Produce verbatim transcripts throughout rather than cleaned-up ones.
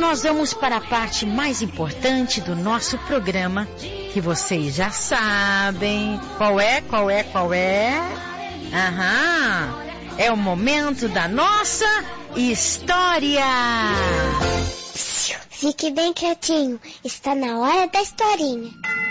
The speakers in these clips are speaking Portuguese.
nós vamos para a parte mais importante do nosso programa, que vocês já sabem. Qual é, qual é, qual é? Aham, é o momento da nossa história. Fique bem quietinho, está na hora da historinha.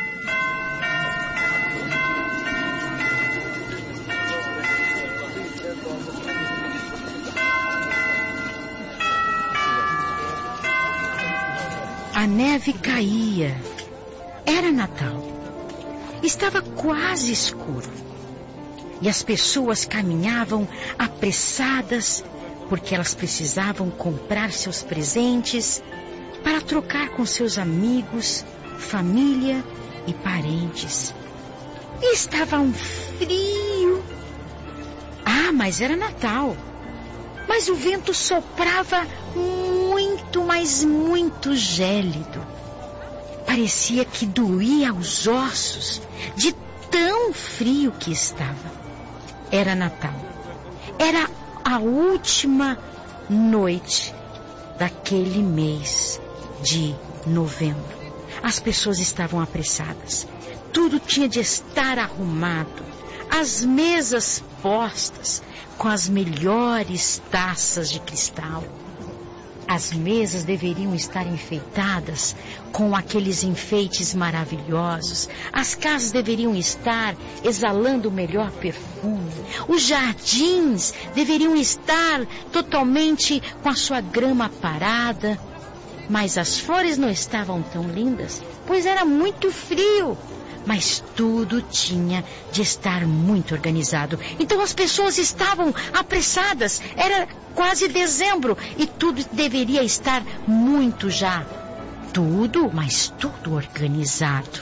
A neve caía. Era Natal. Estava quase escuro. E as pessoas caminhavam apressadas porque elas precisavam comprar seus presentes para trocar com seus amigos, família e parentes. E estava um frio. Ah, mas era Natal. Mas o vento soprava muito, mas muito gélido. Parecia que doía aos ossos de tão frio que estava. Era Natal. Era a última noite daquele mês de novembro. As pessoas estavam apressadas. Tudo tinha de estar arrumado. As mesas postas com as melhores taças de cristal. As mesas deveriam estar enfeitadas com aqueles enfeites maravilhosos. As casas deveriam estar exalando o melhor perfume. Os jardins deveriam estar totalmente com a sua grama parada. Mas as flores não estavam tão lindas, pois era muito frio. Mas tudo tinha de estar muito organizado. Então as pessoas estavam apressadas. Era quase dezembro e tudo deveria estar muito já. Tudo, mas tudo organizado.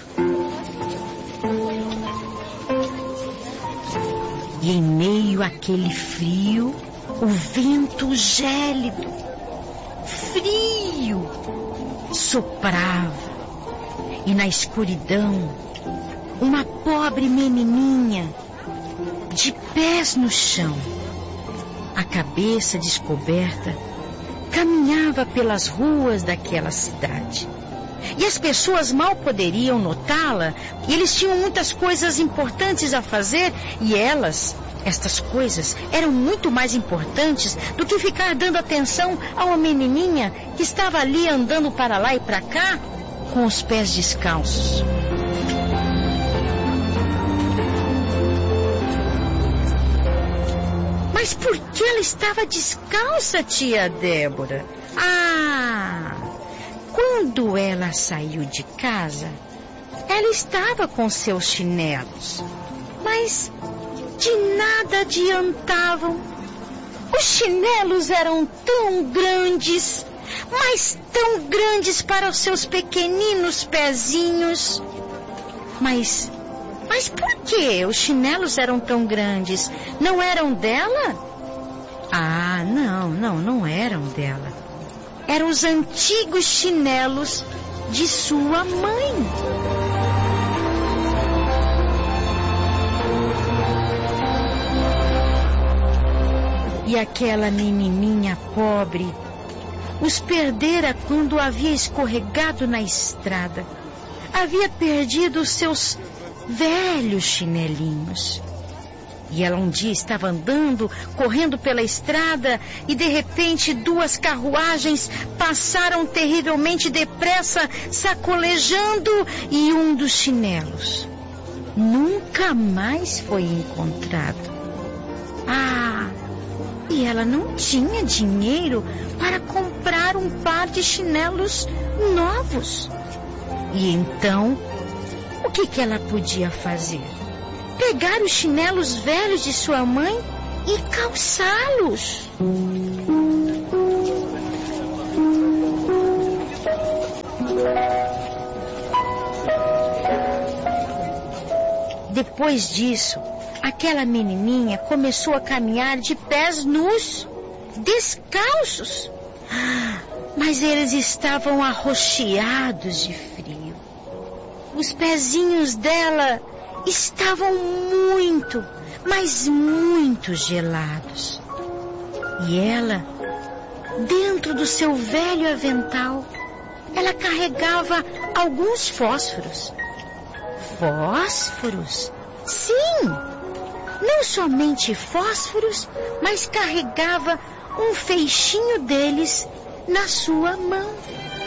E em meio àquele frio, o vento gélido, frio, soprava. E na escuridão, uma pobre menininha, de pés no chão, a cabeça descoberta, caminhava pelas ruas daquela cidade. E as pessoas mal poderiam notá-la, e eles tinham muitas coisas importantes a fazer, e elas, estas coisas, eram muito mais importantes do que ficar dando atenção a uma menininha que estava ali andando para lá e para cá, com os pés descalços. Mas por que ela estava descalça, tia Débora? Ah, quando ela saiu de casa, ela estava com seus chinelos. Mas de nada adiantavam. Os chinelos eram tão grandes, mas tão grandes para os seus pequeninos pezinhos. Mas... Mas por que os chinelos eram tão grandes? Não eram dela? Ah, não, não, não eram dela. Eram os antigos chinelos de sua mãe. E aquela menininha pobre os perdera quando havia escorregado na estrada. Havia perdido os seus velhos chinelinhos. E ela um dia estava andando, correndo pela estrada, e de repente duas carruagens passaram terrivelmente depressa, sacolejando, e um dos chinelos nunca mais foi encontrado. Ah, e ela não tinha dinheiro para comprar um par de chinelos novos. E então, o que que ela podia fazer? Pegar os chinelos velhos de sua mãe e calçá-los. Depois disso, aquela menininha começou a caminhar de pés nus, descalços. Mas eles estavam arroxeados de frio. Os pezinhos dela estavam muito, mas muito gelados. E ela dentro do seu velho avental, ela carregava alguns fósforos. Fósforos? Sim! Não somente fósforos, mas carregava um feixinho deles na sua mão.